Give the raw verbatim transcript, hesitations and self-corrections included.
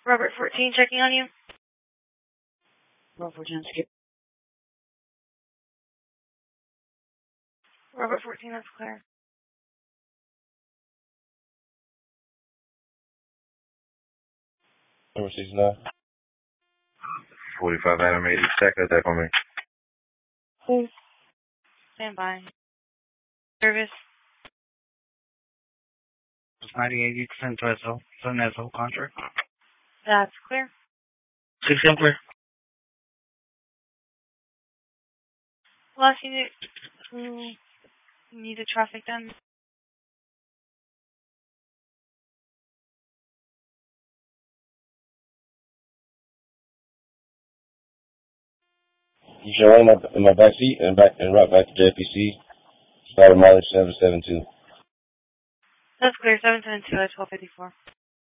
Robert fourteen checking on you. Robert fourteen, skip. Robert fourteen, that's clear. Number sixty-nine. forty-five animated. Check out that for me. Please. Stand by. Service. ninety-eight, you can send to S O. Send S O contract. That's clear. six ten clear. Last unit who needed traffic done. You should run in my, in my back seat and back and route back to J P C. Started mileage seven seven two. That's clear. seven seven two at twelve fifty-four.